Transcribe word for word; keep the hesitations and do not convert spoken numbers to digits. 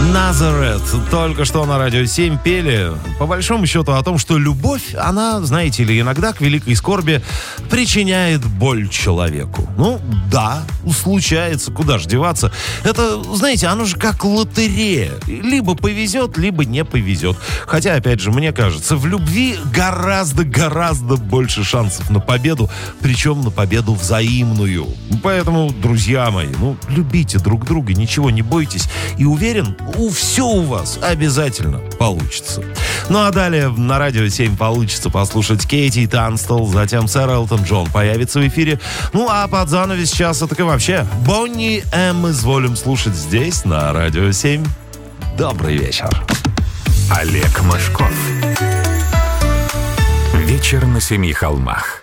Назарет. Только что на Радио семь пели, по большому счету, о том, что любовь, она, знаете ли, иногда к великой скорби причиняет боль человеку. Ну, да, случается, куда ж деваться. Это, знаете, оно же как лотерея. Либо повезет, либо не повезет. Хотя, опять же, мне кажется, в любви гораздо-гораздо больше шансов на победу, причем на победу взаимную. Поэтому, друзья мои, ну, любите друг друга, ничего не бойтесь. И уверен, у все у вас обязательно получится. Ну а далее на Радио семь получится послушать Кейти Танстел, затем сэр Элтон Джон появится в эфире. Ну а под занавес часа так и вообще Бонни М изволим слушать здесь, на Радио семь. Добрый вечер. Олег Мошков. Вечер на семи холмах.